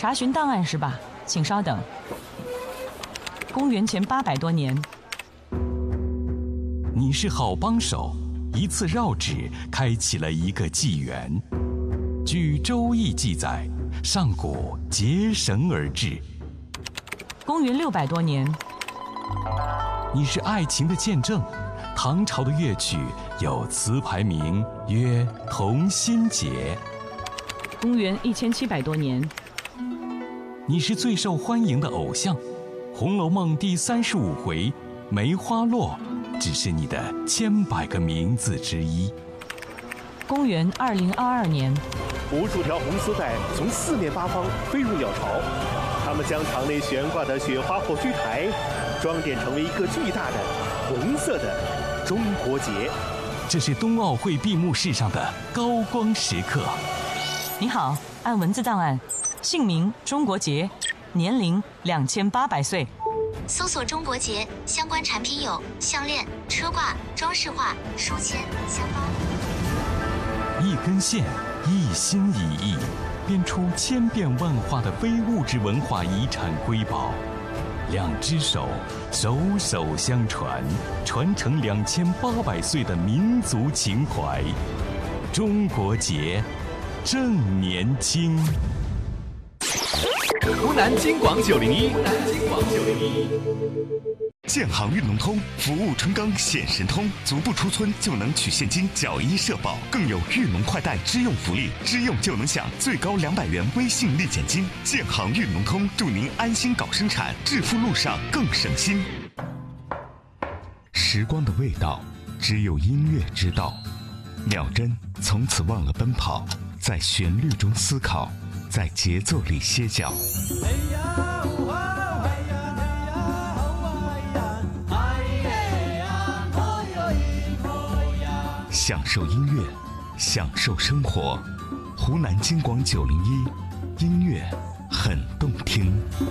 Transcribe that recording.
查询档案是吧？请稍等。公元前800多年。 你是好帮手，一次绕指开启了一个纪元。据《周易》记载，上古结绳而治。 公元600多年。 你是爱情的见证。唐朝的乐曲有词牌名曰《同心结》。 公元1700多年。 你是最受欢迎的偶像，《红楼梦》第35回梅花落只是你的1,000,000个名字之一。 公元2022年。 无数条红丝带从四面八方飞入鸟巢，它们将场内悬挂的雪花火炬台装点成为一个巨大的红色的中国结。 这是冬奥会闭幕式上的高光时刻。 你好，按文字档案，姓名中国结，年龄2800岁。 搜索中国结相关产品有项链、车挂、装饰画、书签、香包。 一根线，一心一意，编出千变万化的非物质文化遗产瑰宝。2只手，手手相传，传承2800岁的民族情怀。中国结，正年轻。 湖南金广901， 建行运农通服务春耕显神通，足不出村就能取现金缴医社保，更有运农快贷支用福利，支用就能享最高200元微信立减金。建行运农通祝您安心搞生产，致富路上更省心。时光的味道，只有音乐知道。秒针从此忘了奔跑，在旋律中思考，在节奏里歇脚。享受音乐，享受生活。湖南金广901，音乐很动听。